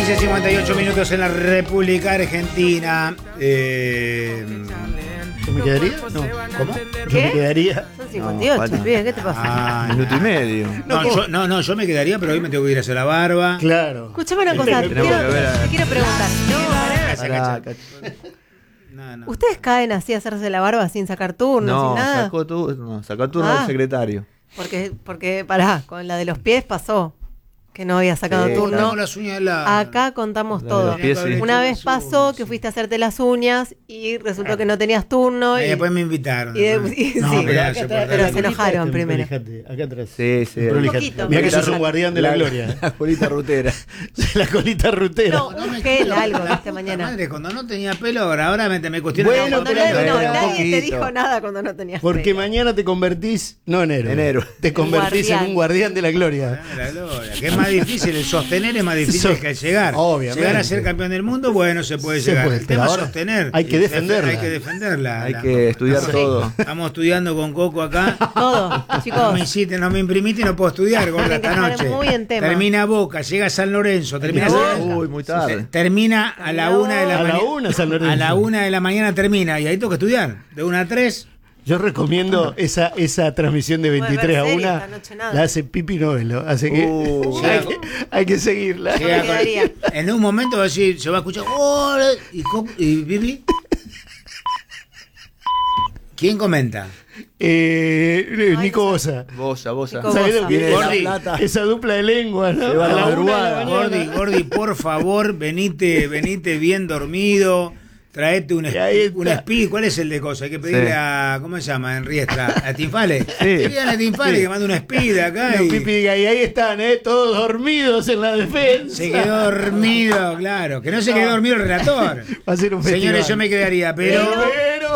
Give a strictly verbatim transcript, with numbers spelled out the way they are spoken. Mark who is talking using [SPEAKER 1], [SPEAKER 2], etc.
[SPEAKER 1] quince cincuenta y ocho minutos en la República Argentina. Eh,
[SPEAKER 2] ¿Yo me quedaría? No.
[SPEAKER 1] ¿Cómo?
[SPEAKER 2] ¿Yo
[SPEAKER 3] ¿Qué?
[SPEAKER 2] me quedaría?
[SPEAKER 3] Son cincuenta y ocho,
[SPEAKER 4] No,
[SPEAKER 3] pibe, ¿qué te pasa?
[SPEAKER 1] Ah,
[SPEAKER 4] Minuto y medio.
[SPEAKER 1] no, yo, no, no, yo me quedaría, pero hoy me tengo que ir a hacer la barba.
[SPEAKER 2] Claro.
[SPEAKER 3] Escuchame una cosa, te
[SPEAKER 4] Tenemos
[SPEAKER 3] quiero,
[SPEAKER 4] que ver a-
[SPEAKER 3] te quiero preguntar. No, pará.
[SPEAKER 4] Pará,
[SPEAKER 1] No, no.
[SPEAKER 3] ¿Ustedes caen así a hacerse la barba sin sacar turno,
[SPEAKER 4] No,
[SPEAKER 3] sin nada?
[SPEAKER 4] sacó, tu, no, sacó turno
[SPEAKER 3] Ah.
[SPEAKER 4] del secretario.
[SPEAKER 3] Porque, porque, pará, con la de los pies pasó que no había sacado
[SPEAKER 4] Sí,
[SPEAKER 3] turno.
[SPEAKER 1] Tengo las uñas heladas.
[SPEAKER 3] Acá contamos
[SPEAKER 4] La de
[SPEAKER 3] todo.
[SPEAKER 4] los pies, sí.
[SPEAKER 3] Una vez pasó que fuiste a hacerte las uñas y resultó que no tenías turno.
[SPEAKER 1] Y
[SPEAKER 3] Y,
[SPEAKER 1] después me invitaron.
[SPEAKER 3] y de-
[SPEAKER 1] ¿no?
[SPEAKER 3] y-
[SPEAKER 2] No,
[SPEAKER 3] sí,
[SPEAKER 2] pero
[SPEAKER 1] acá
[SPEAKER 2] acá
[SPEAKER 1] se
[SPEAKER 2] atrás,
[SPEAKER 1] puede-
[SPEAKER 3] pero
[SPEAKER 2] la
[SPEAKER 3] se
[SPEAKER 2] colita,
[SPEAKER 3] enojaron
[SPEAKER 2] te
[SPEAKER 3] primero.
[SPEAKER 2] prolijate, acá atrás.
[SPEAKER 4] Sí, sí.
[SPEAKER 2] Prolijate.
[SPEAKER 3] poquito.
[SPEAKER 2] Mirá que sos un guardián de la, gloria.
[SPEAKER 4] La colita rutera.
[SPEAKER 2] La colita rutera.
[SPEAKER 3] No, un gel algo esta mañana.
[SPEAKER 1] Madre, cuando no tenía pelo, ahora, ahora me, me cuestionan.
[SPEAKER 2] Bueno,
[SPEAKER 3] Cuando
[SPEAKER 2] pero-
[SPEAKER 3] nadie, no,
[SPEAKER 2] pero-
[SPEAKER 3] nadie te
[SPEAKER 4] poquito.
[SPEAKER 3] dijo nada cuando no tenías
[SPEAKER 2] Porque
[SPEAKER 3] pelo.
[SPEAKER 2] mañana te convertís, no en héroe,
[SPEAKER 4] En héroe.
[SPEAKER 2] te convertís
[SPEAKER 3] Guardián.
[SPEAKER 2] en un guardián de la gloria.
[SPEAKER 1] La gloria, que es más difícil, el sostener es más difícil
[SPEAKER 2] So-
[SPEAKER 1] que el llegar.
[SPEAKER 2] Obviamente.
[SPEAKER 1] Llegar a ser campeón del mundo, bueno, se puede
[SPEAKER 2] Se
[SPEAKER 1] llegar.
[SPEAKER 2] puede,
[SPEAKER 1] el
[SPEAKER 2] pero
[SPEAKER 1] tema es
[SPEAKER 2] ahora
[SPEAKER 1] sostener.
[SPEAKER 2] hay que defenderla.
[SPEAKER 1] Hay que defenderla.
[SPEAKER 4] Hay
[SPEAKER 1] La-
[SPEAKER 4] que estudiar
[SPEAKER 1] Sí.
[SPEAKER 4] todo.
[SPEAKER 1] Estamos estudiando con Coco acá.
[SPEAKER 3] Todo,
[SPEAKER 1] No me
[SPEAKER 3] chicos.
[SPEAKER 1] hiciste, no me imprimiste y no puedo estudiar, gorda,
[SPEAKER 3] Tienen que
[SPEAKER 1] esta
[SPEAKER 3] estar
[SPEAKER 1] noche.
[SPEAKER 3] muy en tema.
[SPEAKER 1] Termina Boca, llega a San Lorenzo, termina
[SPEAKER 3] Boca.
[SPEAKER 1] San-
[SPEAKER 4] Uy, muy tarde.
[SPEAKER 1] termina a la
[SPEAKER 3] Termina
[SPEAKER 1] una de la
[SPEAKER 2] A la
[SPEAKER 1] mañana.
[SPEAKER 2] una, San Lorenzo.
[SPEAKER 1] A la una de la mañana termina, y ahí tengo que estudiar. De una a tres.
[SPEAKER 2] Yo recomiendo esa, esa transmisión de
[SPEAKER 3] Puede ver
[SPEAKER 2] veintitrés a
[SPEAKER 3] series
[SPEAKER 2] una.
[SPEAKER 3] esta noche, nada.
[SPEAKER 2] La hace Pipi Novelo. Así que
[SPEAKER 4] Uh.
[SPEAKER 2] hay, que hay que seguirla.
[SPEAKER 1] Llega con-
[SPEAKER 3] quedaría.
[SPEAKER 1] en un momento va a decir, se va a escuchar. "Hola", y, Coco- y Bibi. ¿Quién comenta?
[SPEAKER 2] Eh,
[SPEAKER 3] Ay,
[SPEAKER 2] Nico
[SPEAKER 3] no
[SPEAKER 2] Bosa.
[SPEAKER 4] Bosa, bosa.
[SPEAKER 3] Nico
[SPEAKER 2] ¿Sabés lo
[SPEAKER 3] Bosa.
[SPEAKER 2] que
[SPEAKER 4] Viene de
[SPEAKER 2] es?
[SPEAKER 4] La
[SPEAKER 1] Gordi.
[SPEAKER 4] Plata.
[SPEAKER 2] Esa dupla de lengua, ¿no?
[SPEAKER 4] Se va a la
[SPEAKER 2] una de
[SPEAKER 4] madrugada.
[SPEAKER 2] mañana.
[SPEAKER 1] Gordi, Gordi, por favor, venite, venite bien dormido. Traete un,
[SPEAKER 2] Y ahí
[SPEAKER 1] espi-
[SPEAKER 2] está.
[SPEAKER 1] un speed. ¿Cuál es el de cosa? Hay que pedirle
[SPEAKER 4] Sí.
[SPEAKER 1] a. ¿Cómo se llama? En Riestra. ¿A Tinfale?
[SPEAKER 4] Sí.
[SPEAKER 1] Díganle a Tinfale
[SPEAKER 4] Sí.
[SPEAKER 1] que mande un speed acá.
[SPEAKER 2] No,
[SPEAKER 1] y
[SPEAKER 2] Pipi diga, y ahí están, ¿eh? Todos dormidos en la defensa.
[SPEAKER 1] se quedó dormido, claro. Que no se quedó dormido el relator.
[SPEAKER 2] Va a ser un
[SPEAKER 1] Señores,
[SPEAKER 2] festival.
[SPEAKER 1] yo me quedaría, pero.
[SPEAKER 3] Pero-